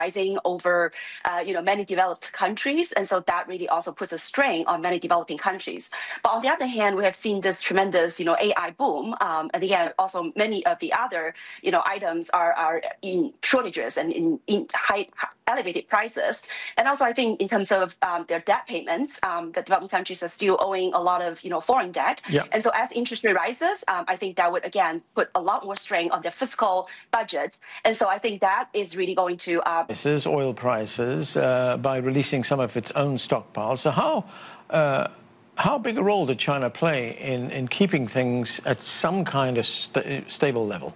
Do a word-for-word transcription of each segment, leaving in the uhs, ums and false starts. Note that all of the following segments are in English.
rising over, uh, you know, many developed countries, and so that really also puts a strain on many developing countries. But on the other hand, we have seen this tremendous, you know, A I boom, um, and again, also many of the other, you know, items are are in shortages and in, in high, elevated prices. And also, I think in terms of um, their debt payments, um, the developing countries are still owing a lot of, you know, foreign debt. Yeah. And so, as interest rate rises, um, I think that would again put a lot more strain on their fiscal budget. And so, I think that is really going to. Uh, oil prices uh, by releasing some of its own stockpiles. So how uh, how big a role did China play in, in keeping things at some kind of st stable level?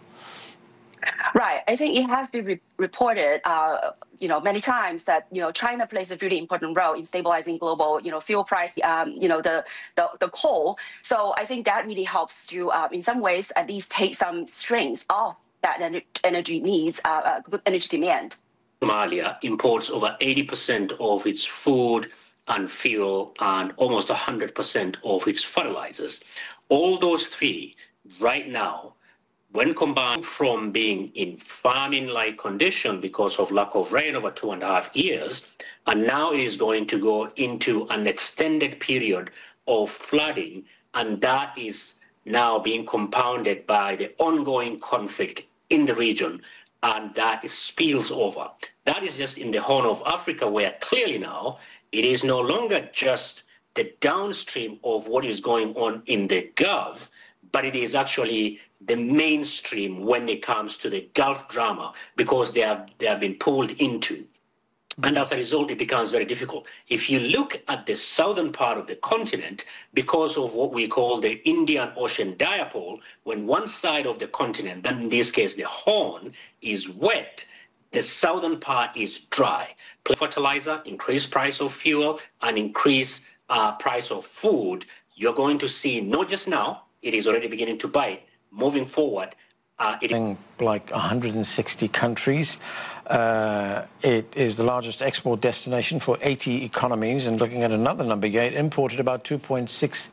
Right. I think it has been re reported, uh, you know, many times that, you know, China plays a really important role in stabilizing global, you know, fuel price, um, you know, the, the, the coal. So I think that really helps to, uh, in some ways, at least take some strains off that energy needs, uh, uh, energy demand. Somalia imports over eighty percent of its food and fuel and almost one hundred percent of its fertilizers. All those three right now, when combined from being in famine-like condition because of lack of rain over two and a half years, and now it is going to go into an extended period of flooding, and that is now being compounded by the ongoing conflict in the region, and that is spills over. That is just in the Horn of Africa, where clearly now it is no longer just the downstream of what is going on in the Gulf, but it is actually the mainstream when it comes to the Gulf drama, because they have, they have been pulled into. And as a result, it becomes very difficult. If you look at the southern part of the continent, because of what we call the Indian Ocean dipole, when one side of the continent, then in this case the Horn, is wet, the southern part is dry. Fertilizer, increased price of fuel, and increased uh, price of food, you're going to see, not just now, it is already beginning to bite, moving forward. Uh, it like one hundred sixty countries. Uh, it is the largest export destination for eighty economies. And looking at another number, it imported about two point six.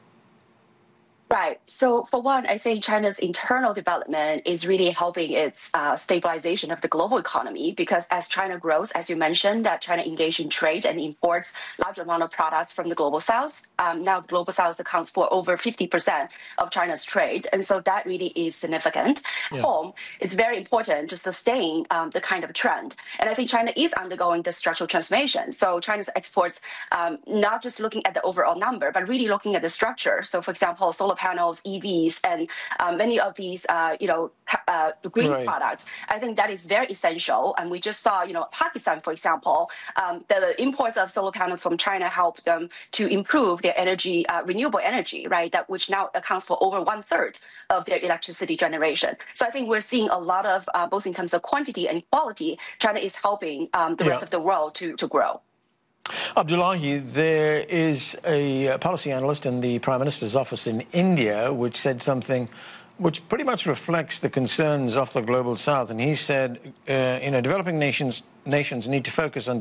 Right. So for one, I think China's internal development is really helping its uh, stabilization of the global economy, because as China grows, as you mentioned, that China engaged in trade and imports large amount of products from the global south. Um, now the global south accounts for over fifty percent of China's trade. And so that really is significant. Yeah. Home, it's very important to sustain um, the kind of trend. And I think China is undergoing the structural transformation. So China's exports, um, not just looking at the overall number, but really looking at the structure. So for example, solar panels, E Vs, and um, many of these, uh, you know, uh, green right. products. I think that is very essential. And we just saw, you know, Pakistan, for example, um, the imports of solar panels from China helped them to improve their energy, uh, renewable energy, right? That which now accounts for over one third of their electricity generation. So I think we're seeing a lot of, uh, both in terms of quantity and quality, China is helping um, the yeah. rest of the world to to grow. Abdullahi, there is a policy analyst in the Prime Minister's office in India which said something which pretty much reflects the concerns of the global south. And he said, uh, you know, developing nations nations need to focus on